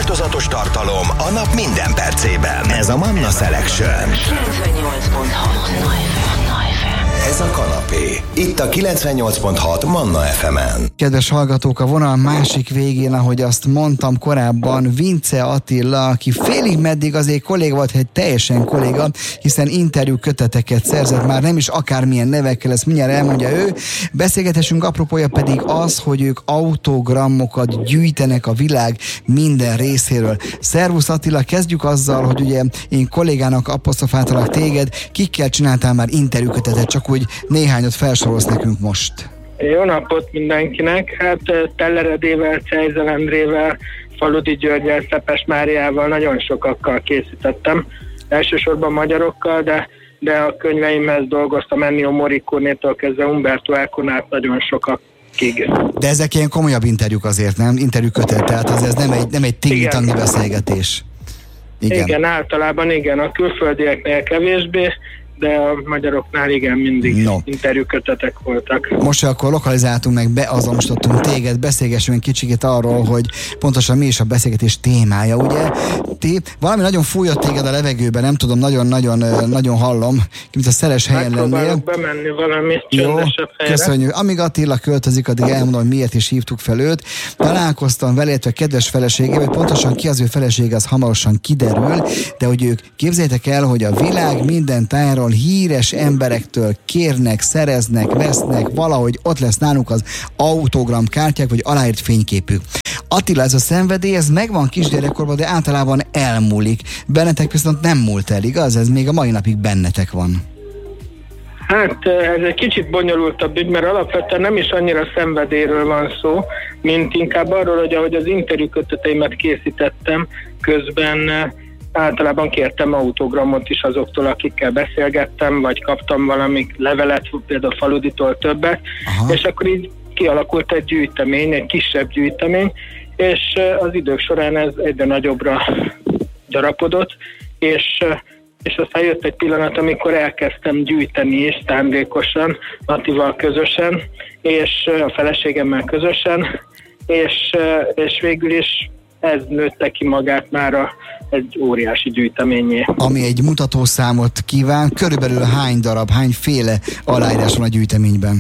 változatos tartalom a nap minden percében. Ez a Manna Selection. 98.6 Ez a kanapé. Itt a 98.6 Manna FM-en. Kedves hallgatók, a vonal másik végén, ahogy azt mondtam korábban, Vince Attila, aki félig meddig azért kolléga volt, egy teljesen kolléga, hiszen interjú köteteket szerzett, már nem is akármilyen nevekkel, ezt mindjárt elmondja ő. Beszélgetésünk apropója pedig az, hogy ők autogramokat gyűjtenek a világ minden részéről. Szervusz Attila, kezdjük azzal, hogy ugye én kollégának apostrofáltalak téged, kikkel csináltál már interjú kötetet, csak úgy néhányat felsorolsz nekünk most. Jó napot mindenkinek! Hát Teller Edével, Cejzel Endrével, Faludi Györgyel, Szepes Máriával nagyon sokakkal készítettem. Elsősorban magyarokkal, de a könyveimhez dolgoztam Ennio Morricone-től kezdve Umberto Econát nagyon sokakig. De ezek ilyen komolyabb interjúk azért, nem? Interjúkötet, tehát ez nem egy tingi-tangi beszélgetés. Igen, általában igen, a külföldieknél kevésbé, de a magyaroknál igen, mindig interjúkötetek voltak. Most akkor lokalizáltunk meg, beazonosítottunk téged, beszélgessünk kicsit arról, hogy pontosan mi is a beszélgetés témája, ugye? Valami nagyon fújott téged a levegőben, nem tudom, nagyon hallom, mint a szeles helyen lennél. Megpróbálok bemenni valami csöndesebb helyre. Köszönjük. Amíg Attila költözik, addig elmondom, hogy miért is hívtuk fel őt. Találkoztam vele, illetve kedves feleségével, hogy pontosan ki az ő felesége, az hamarosan kiderül, de hogy ők, képzeljétek el, hogy a világ minden tájáról híres emberektől kérnek, szereznek, vesznek, valahogy ott lesz náluk az autogramkártyák, vagy aláírt fényképük. Attila, ez a szenvedély, ez megvan kisgyerekkorban, de általában elmúlik. Bennetek viszont nem múlt el, igaz? Ez még a mai napig bennetek van. Hát ez egy kicsit bonyolultabb ügy, mert alapvetően nem is annyira szenvedélyről van szó, mint inkább arról, hogy ahogy az interjúköteteimet készítettem, közben általában kértem autogramot is azoktól, akikkel beszélgettem, vagy kaptam valami levelet, például Faluditól többet, és akkor így kialakult egy gyűjtemény, egy kisebb gyűjtemény, és az idők során ez egyre nagyobbra gyarapodott, és aztán jött egy pillanat, amikor elkezdtem gyűjteni is szándékosan, Attival közösen, és a feleségemmel közösen, és végül is ez nőtte ki magát már egy óriási gyűjteményé. Ami egy mutatószámot kíván, körülbelül hány darab, hányféle aláírás van a gyűjteményben?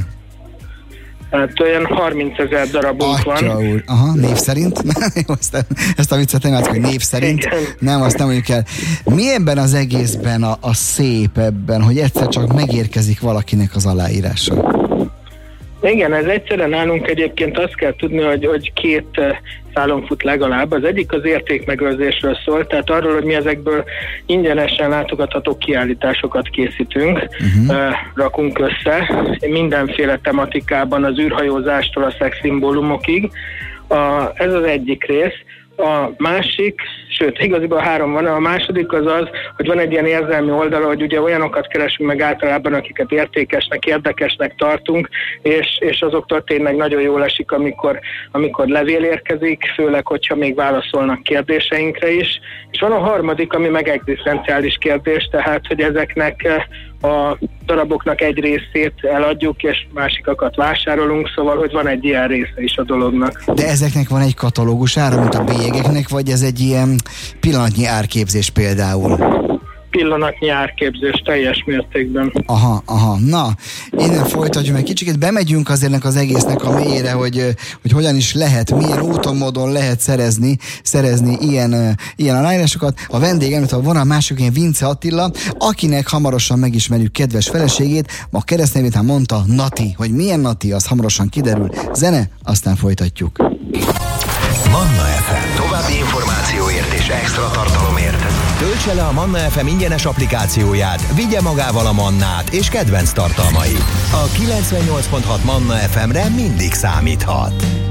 Hát olyan 30 000 darabunk van. Úr. Aha, név szerint? Ezt a viccet nem látjuk, hogy név szerint. Igen. Nem, azt nem mondjuk el. Mi ebben az egészben a szép ebben, hogy egyszer csak megérkezik valakinek az aláírása? Igen, ez egyszerűen nálunk egyébként azt kell tudni, hogy két szálon fut legalább. Az egyik az értékmegőrzésről szól, tehát arról, hogy mi ezekből ingyenesen látogatható kiállításosokat készítünk, rakunk össze, mindenféle tematikában, az űrhajózástól a szexszimbólumokig. Ez az egyik rész. A másik, sőt, igaziból 3 van, a második az, hogy van egy ilyen érzelmi oldala, hogy ugye olyanokat keresünk meg általában, akiket értékesnek, érdekesnek tartunk, és azoktól tényleg nagyon jól esik, amikor levél érkezik, főleg, hogyha még válaszolnak kérdéseinkre is. És van a harmadik, ami meg egzisztenciális kérdés, tehát, hogy ezeknek a daraboknak egy részét eladjuk, és másikakat vásárolunk, szóval, hogy van egy ilyen része is a dolognak. De ezeknek van egy katalógus ára, mint a bélyegeknek, vagy ez egy ilyen pillanatnyi árképzés például? Pillanatnyi árképzés teljes mértékben. Aha. Na, innen folytatjuk, meg kicsit bemegyünk azért az egésznek a mélyére, hogy hogyan is lehet, milyen úton, módon lehet szerezni ilyen aláírásokat. A vendégem, a vonal másikén Vince Attila, akinek hamarosan megismerjük kedves feleségét, a keresztnevét mondta Nati. Hogy milyen Nati, az hamarosan kiderül. Zene, aztán folytatjuk. Manna FM. További információért és extra tartalomért töltse le a Manna FM ingyenes applikációját, vigye magával a Mannát és kedvenc tartalmait. A 98.6 Manna FM-re mindig számíthat.